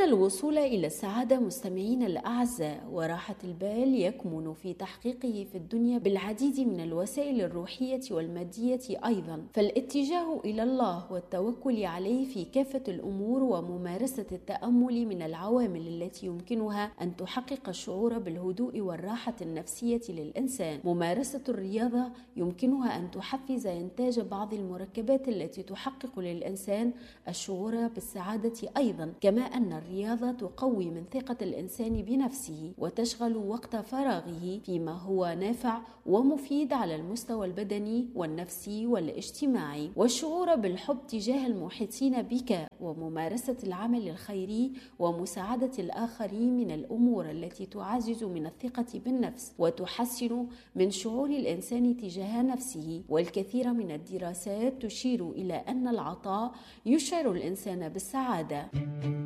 الوصول إلى السعادة مستمعين الأعزاء وراحة البال يكمن في تحقيقه في الدنيا بالعديد من الوسائل الروحية والمادية أيضا، فالاتجاه إلى الله والتوكل عليه في كافة الأمور وممارسة التأمل من العوامل التي يمكنها أن تحقق الشعور بالهدوء والراحة النفسية للإنسان. ممارسة الرياضة يمكنها أن تحفز إنتاج بعض المركبات التي تحقق للإنسان الشعور بالسعادة أيضا، كما أن الرياضة تقوي من ثقة الإنسان بنفسه وتشغل وقت فراغه فيما هو نافع ومفيد على المستوى البدني والنفسي والاجتماعي. والشعور بالحب تجاه المحيطين بك وممارسة العمل الخيري ومساعدة الآخرين من الأمور التي تعزز من الثقة بالنفس وتحسن من شعور الإنسان تجاه نفسه. والكثير من الدراسات تشير إلى أن العطاء يشعر الإنسان بالسعادة.